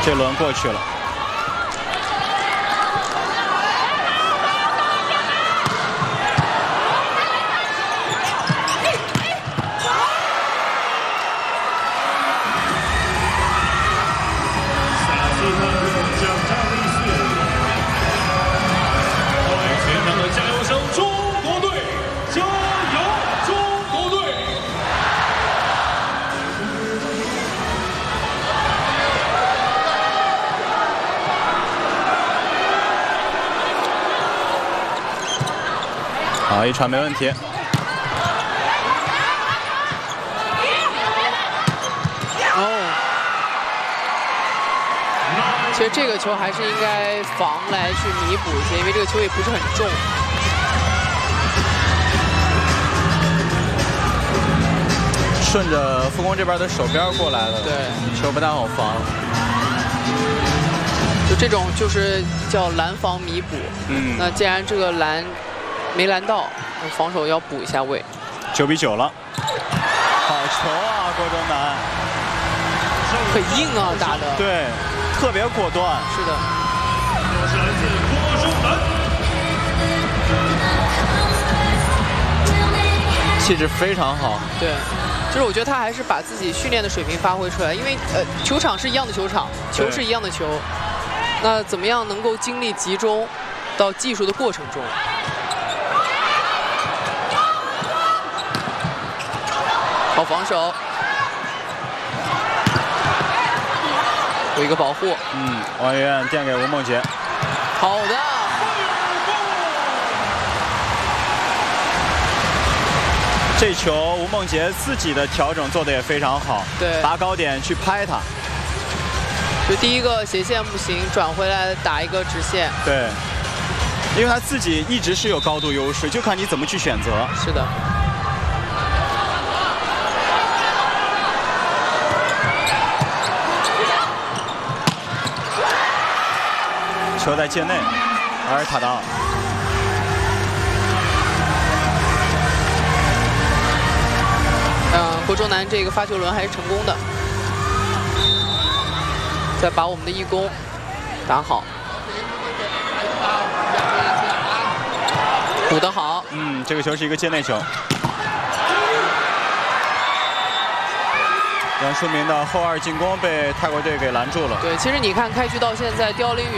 这轮过去了。 好，一传没问题。 哦，其实这个球还是应该防来去弥补一些，因为这个球也不是很重。 顺着副攻这边的手边过来了， 对， 球不太好防。 就这种就是叫拦防弥补。 嗯， 那既然这个拦没拦到，防守要补一下位。 9比9了，好球啊，郭中南， 很硬啊，打的。 对，特别果断。 是的。 是来自郭中南， 气质非常好。 对，就是我觉得他还是把自己训练的水平发挥出来，因为球场是一样的球场，球是一样的球，那怎么样能够精力集中到技术的过程中？ 好防守，有一个保护。 嗯，王媛媛垫给吴梦洁。 好的。 这球吴梦洁自己的调整做得也非常好， 对， 拔高点去拍他。 就第一个斜线不行，转回来打一个直线。 对，因为他自己一直是有高度优势，就看你怎么去选择。 是的。 球在界内，阿尔塔达。 郭中南这个发球轮还是成功的，再把我们的义攻打好，补得好。 嗯，这个球是一个界内球。杨书明的后2进攻被泰国队给拦住了。 对，其实你看开局到现在，刁琳宇。